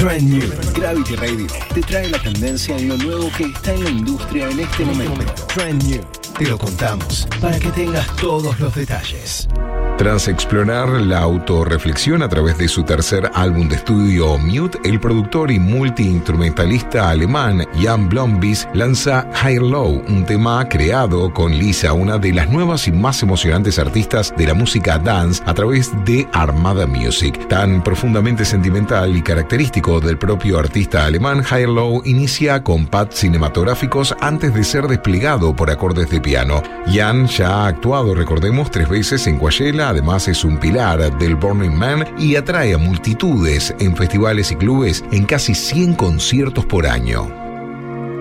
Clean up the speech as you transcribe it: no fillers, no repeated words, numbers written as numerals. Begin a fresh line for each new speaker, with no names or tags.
Trend New. Gravity Radio te trae la tendencia en lo nuevo que está en la industria en este momento. Trend New. Te lo contamos para que tengas todos los detalles.
Tras explorar la autorreflexión a través de su tercer álbum de estudio Mute, el productor y multiinstrumentalista alemán Jan Blomqvist lanza Higher Low, un tema creado con Lisa, una de las nuevas y más emocionantes artistas de la música dance, a través de Armada Music. Tan profundamente sentimental y característico del propio artista alemán, Higher Low inicia con pads cinematográficos antes de ser desplegado por acordes de piano. Jan ya ha actuado, recordemos, 3 veces en Coachella. Además es un pilar del Burning Man y atrae a multitudes en festivales y clubes en casi 100 conciertos por año.